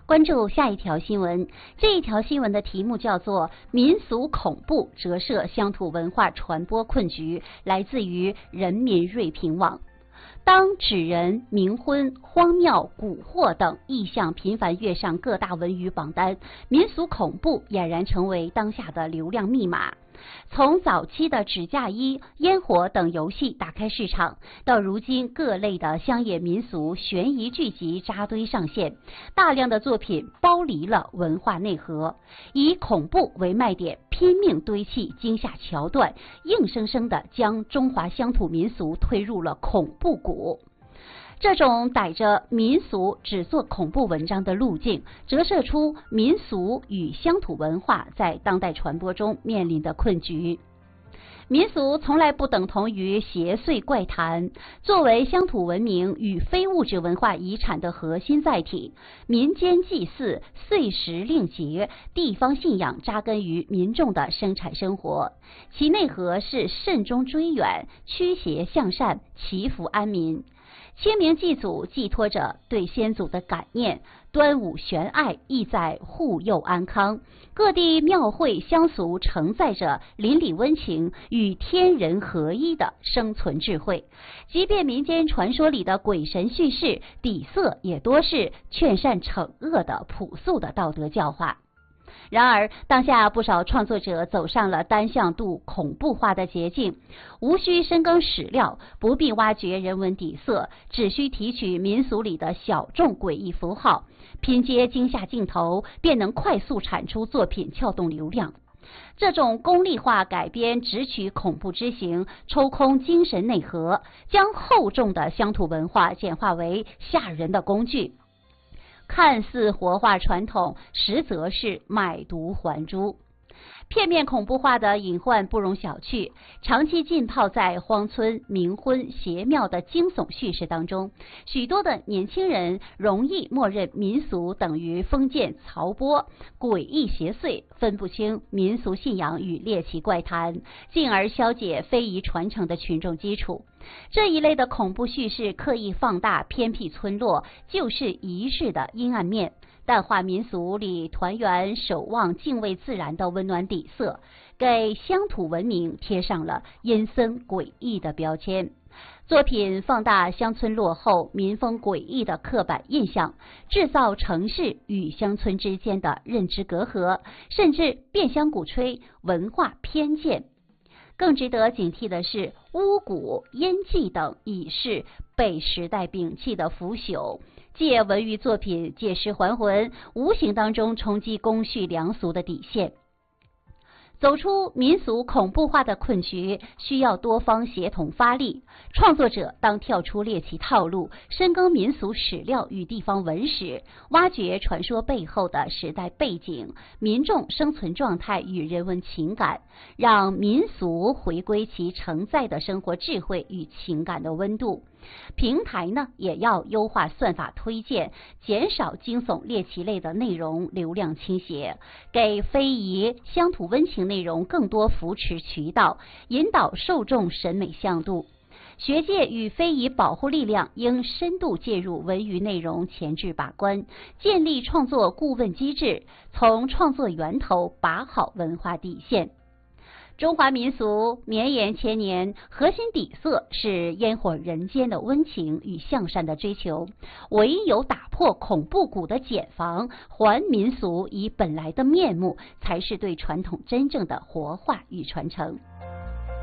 关注下一条新闻，这一条新闻的题目叫做民俗恐怖折射乡土文化传播困局，来自于人民锐评网。当纸人、冥婚、荒庙、蛊惑等意象频繁跃上各大文娱榜单，民俗恐怖俨然成为当下的流量密码。从早期的纸嫁衣、烟火等游戏打开市场，到如今各类的乡野民俗悬疑剧集扎堆上线，大量的作品剥离了文化内核，以恐怖为卖点，拼命堆砌惊吓桥段，硬生生地将中华乡土民俗推入了恐怖谷。这种逮着民俗只做恐怖文章的路径，折射出民俗与乡土文化在当代传播中面临的困局。民俗从来不等同于邪祟怪谈，作为乡土文明与非物质文化遗产的核心载体，民间祭祀、岁时令节、地方信仰扎根于民众的生产生活，其内核是慎终追远、驱邪向善、祈福安民。清明祭祖寄托着对先祖的感念，端午悬爱意在护佑安康。各地庙会乡俗承载着邻里温情与天人合一的生存智慧。即便民间传说里的鬼神叙事，底色也多是劝善惩恶的朴素的道德教化。然而，当下不少创作者走上了单向度恐怖化的捷径，无需深耕史料，不必挖掘人文底色，只需提取民俗里的小众诡异符号，拼接惊吓镜头，便能快速产出作品，撬动流量。这种功利化改编只取恐怖之形，抽空精神内核，将厚重的乡土文化简化为吓人的工具。看似活化传统，实则是买椟还珠。片面恐怖化的隐患不容小觑，长期浸泡在荒村、冥婚、邪庙的惊悚叙事当中，许多的年轻人容易默认民俗等于封建曹剥、诡异邪祟，分不清民俗信仰与猎奇怪谈，进而消解非遗传承的群众基础。这一类的恐怖叙事刻意放大偏僻村落旧式仪式的阴暗面，淡化民俗里团圆、守望、敬畏自然的温暖底色，给乡土文明贴上了阴森诡异的标签。作品放大乡村落后、民风诡异的刻板印象，制造城市与乡村之间的认知隔阂，甚至变相鼓吹文化偏见。更值得警惕的是，巫蛊、烟祭等已是被时代摒弃的腐朽，借文娱作品借尸还魂，无形当中冲击公序良俗的底线。走出民俗恐怖化的困局，需要多方协同发力。创作者当跳出猎奇套路，深耕民俗史料与地方文史，挖掘传说背后的时代背景、民众生存状态与人文情感，让民俗回归其承载的生活智慧与情感的温度。平台呢，也要优化算法推荐，减少惊悚猎奇类的内容流量倾斜，给非遗乡土温情内容更多扶持渠道，引导受众审美向度。学界与非遗保护力量应深度介入文娱内容前置把关，建立创作顾问机制，从创作源头把好文化底线。中华民俗绵延千年，核心底色是烟火人间的温情与向善的追求。唯有打破恐怖谷的茧房，还民俗以本来的面目，才是对传统真正的活化与传承。